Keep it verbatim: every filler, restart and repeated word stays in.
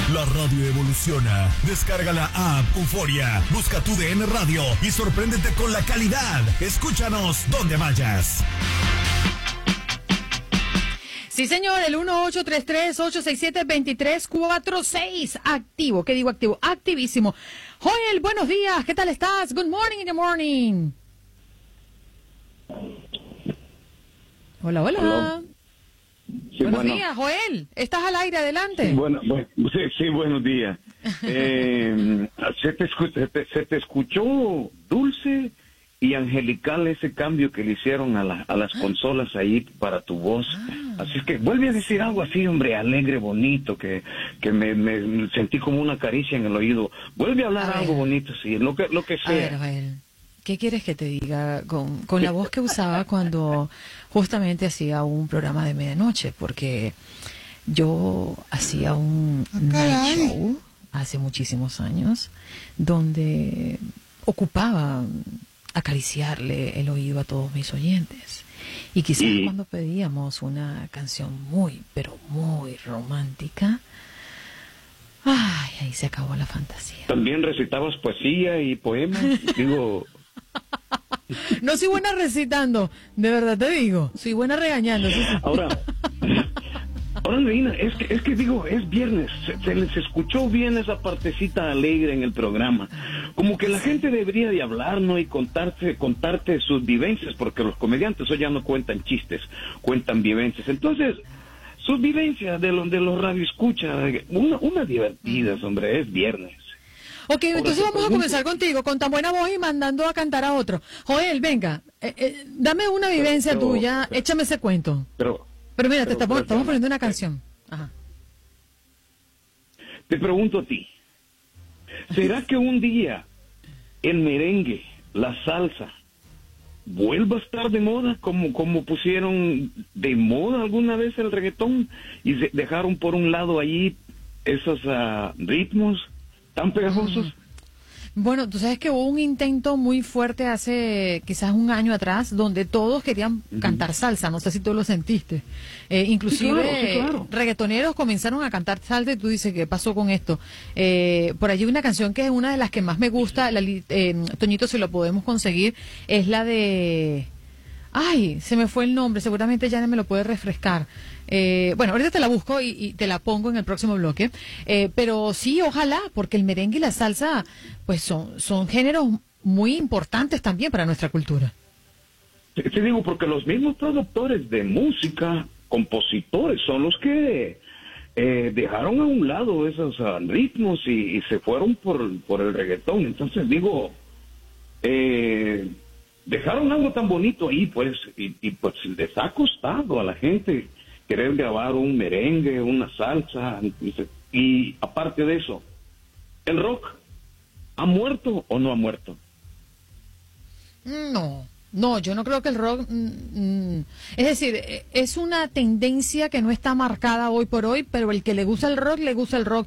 La radio evoluciona. Descarga la app Euforia. Busca tu D N Radio y sorpréndete con la calidad. Escúchanos donde vayas. Sí, señor, el uno ocho tres tres, ocho seis siete, dos tres cuatro seis. Activo, ¿qué digo activo? Activísimo. Joel, buenos días, ¿qué tal estás? Good morning in the morning. Hola, hola. Hola. Sí, buenos bueno. días, Joel. ¿Estás al aire? Adelante. Sí, bueno, bueno, sí, sí, buenos días. Eh, se, te escu- se, te, se te escuchó dulce y angelical ese cambio que le hicieron a, la, a las consolas ahí para tu voz. Ah. Así es que vuelve a decir algo así, hombre, alegre, bonito, que, que me, me sentí como una caricia en el oído. Vuelve a hablar a algo bonito, sí, lo que, lo que sea. A ver, Joel, ¿qué quieres que te diga con, con la voz que usaba cuando justamente hacía un programa de medianoche? Porque yo hacía un night show hace muchísimos años donde ocupaba acariciarle el oído a todos mis oyentes. Y quizás y... cuando pedíamos una canción muy, pero muy romántica, ay, ahí se acabó la fantasía. También recitabas poesía y poemas, digo... No soy buena recitando, de verdad te digo, soy buena regañando. Sí, sí. Ahora, ahora Andreina, es que, es que digo, es viernes, se, se les escuchó bien esa partecita alegre en el programa. Como que la gente debería de hablar, ¿no? Y contarte, contarte sus vivencias, porque los comediantes hoy ya no cuentan chistes, cuentan vivencias. Entonces, sus vivencias de, lo, de los radioescuchas, una, una divertidas, hombre, es viernes. Ok, entonces vamos a comenzar contigo, con tan buena voz y mandando a cantar a otro. Joel, venga, eh, eh, dame una vivencia pero, pero, tuya, pero, échame ese cuento. Pero, pero mira, pero, te estamos, pero, estamos poniendo una canción. Ajá. Te pregunto a ti, ¿será que un día el merengue, la salsa, vuelva a estar de moda como, como pusieron de moda alguna vez el reggaetón y se dejaron por un lado allí esos uh, ritmos tan pegajosos? Mm. Bueno, tú sabes que hubo un intento muy fuerte hace quizás un año atrás donde todos querían uh-huh. cantar salsa, no sé si tú lo sentiste. Eh, inclusive sí, claro, sí, claro. reggaetoneros comenzaron a cantar salsa y tú dices, ¿qué pasó con esto? Eh, por allí una canción que es una de las que más me gusta, la, eh, Toñito, si lo podemos conseguir, es la de... Ay, se me fue el nombre, seguramente ya me lo puede refrescar. Eh, bueno, ahorita te la busco y, y te la pongo en el próximo bloque. Eh, pero sí, ojalá, porque el merengue y la salsa, pues son, son géneros muy importantes también para nuestra cultura. Sí, sí, digo, porque los mismos productores de música, compositores, son los que eh, dejaron a un lado esos uh, ritmos y, y se fueron por, por el reggaetón. Entonces, digo, eh... dejaron algo tan bonito ahí, pues, y, y pues les ha costado a la gente querer grabar un merengue, una salsa, y, y aparte de eso, ¿el rock ha muerto o no ha muerto? No, no, yo no creo que el rock, mm, es decir, es una tendencia que no está marcada hoy por hoy, pero el que le gusta el rock, le gusta el rock.